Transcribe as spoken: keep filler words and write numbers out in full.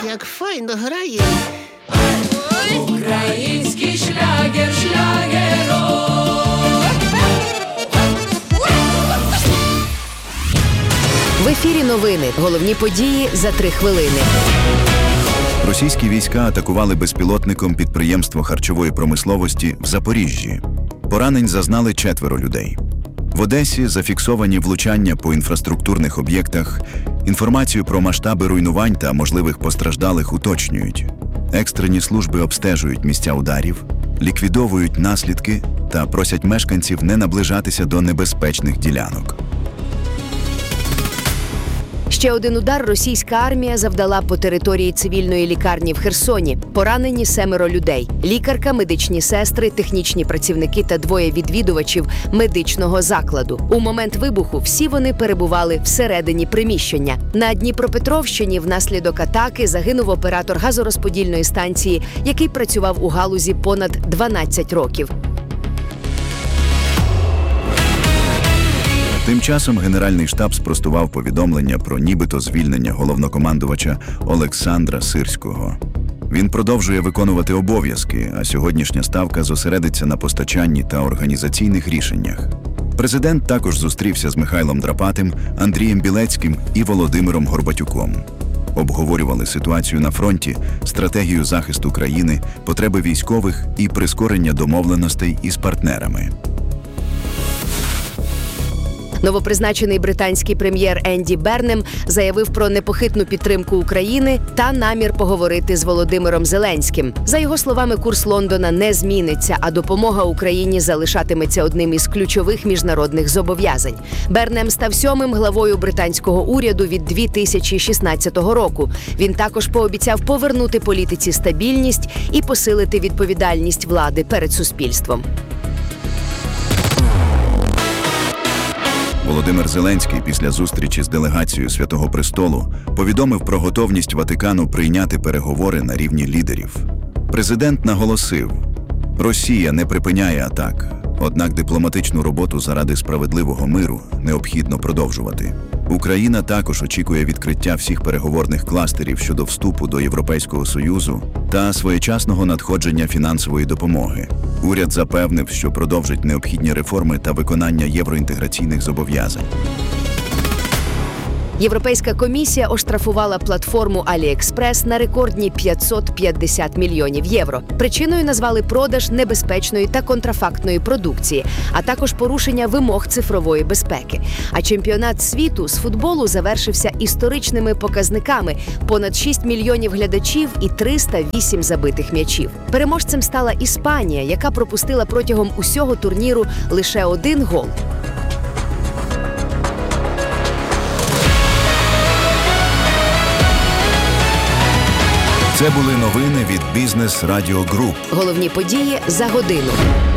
як файно грає. Український шлягер, шлягерок. В ефірі новини. Головні події за три хвилини. Російські війська атакували безпілотником підприємство харчової промисловості в Запоріжжі. Поранень зазнали четверо людей. В Одесі зафіксовані влучання по інфраструктурних об'єктах. Інформацію про масштаби руйнувань та можливих постраждалих уточнюють. Екстрені служби обстежують місця ударів, ліквідовують наслідки та просять мешканців не наближатися до небезпечних ділянок. Ще один удар російська армія завдала по території цивільної лікарні в Херсоні. Поранені семеро людей. Лікарка, медичні сестри, технічні працівники та двоє відвідувачів медичного закладу. У момент вибуху всі вони перебували всередині приміщення. На Дніпропетровщині внаслідок атаки загинув оператор газорозподільної станції, який працював у галузі понад дванадцять років. Тим часом Генеральний штаб спростував повідомлення про нібито звільнення головнокомандувача Олександра Сирського. Він продовжує виконувати обов'язки, а сьогоднішня ставка зосередиться на постачанні та організаційних рішеннях. Президент також зустрівся з Михайлом Драпатим, Андрієм Білецьким і Володимиром Горбатюком. Обговорювали ситуацію на фронті, стратегію захисту країни, потреби військових і прискорення домовленостей із партнерами. Новопризначений британський прем'єр Енді Бернем заявив про непохитну підтримку України та намір поговорити з Володимиром Зеленським. За його словами, курс Лондона не зміниться, а допомога Україні залишатиметься одним із ключових міжнародних зобов'язань. Бернем став сьомим главою британського уряду від дві тисячі шістнадцятого року. Він також пообіцяв повернути політиці стабільність і посилити відповідальність влади перед суспільством. Володимир Зеленський після зустрічі з делегацією Святого Престолу повідомив про готовність Ватикану прийняти переговори на рівні лідерів. Президент наголосив, Росія не припиняє атак, однак дипломатичну роботу заради справедливого миру необхідно продовжувати. Україна також очікує відкриття всіх переговорних кластерів щодо вступу до Європейського Союзу та своєчасного надходження фінансової допомоги. Уряд запевнив, що продовжить необхідні реформи та виконання євроінтеграційних зобов'язань. Європейська комісія оштрафувала платформу AliExpress на рекордні п'ятсот п'ятдесят мільйонів євро. Причиною назвали продаж небезпечної та контрафактної продукції, а також порушення вимог цифрової безпеки. А чемпіонат світу з футболу завершився історичними показниками – понад шість мільйонів глядачів і триста вісім забитих м'ячів. Переможцем стала Іспанія, яка пропустила протягом усього турніру лише один гол. Це були новини від Бізнес Радіо Груп. Головні події за годину.